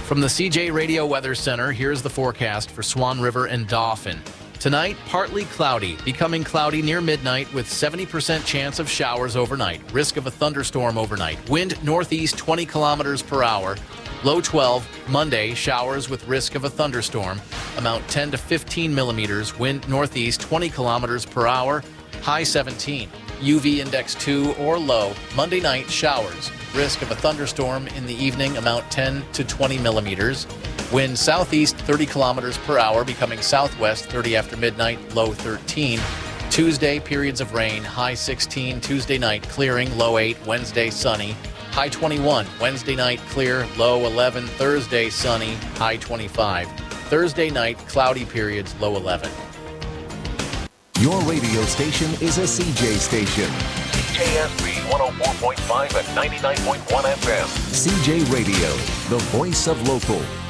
From the CJ Radio Weather Center, here's the forecast for Swan River and Dauphin. Tonight, partly cloudy, becoming cloudy near midnight with 70% chance of showers overnight. Risk of a thunderstorm overnight. Wind northeast 20 kilometers per hour. Low 12. Monday, showers with risk of a thunderstorm. Amount 10 to 15 millimeters. Wind northeast 20 kilometers per hour. High 17. UV index 2 or low. Monday night, showers. Risk of a thunderstorm in the evening. Amount 10 to 20 millimeters. Wind southeast 30 kilometers per hour, becoming southwest 30 after midnight, low 13. Tuesday, periods of rain, high 16. Tuesday night, clearing, low 8. Wednesday, sunny, high 21. Wednesday night, clear, low 11. Thursday, sunny, high 25. Thursday night, cloudy periods, low 11. Your radio station is a CJ station. CJSB 104.5 and 99.1 FM. CJ Radio, the voice of local.